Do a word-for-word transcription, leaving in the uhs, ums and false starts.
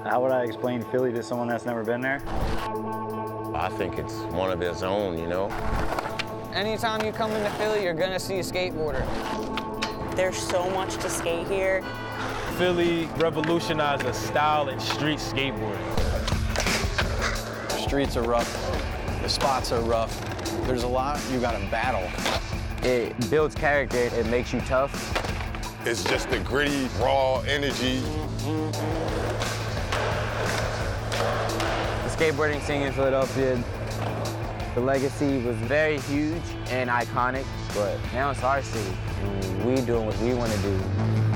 How would I explain Philly to someone that's never been there? I think it's one of its own, you know? Anytime you come into Philly, you're gonna see a skateboarder. There's so much to skate here. Philly revolutionized the style and street skateboarding. The streets are rough, the spots are rough. There's a lot you gotta battle. It builds character, it makes you tough. It's just the gritty, raw energy. The skateboarding scene in Philadelphia, the legacy was very huge and iconic, but now it's our city, and we doing what we want to do.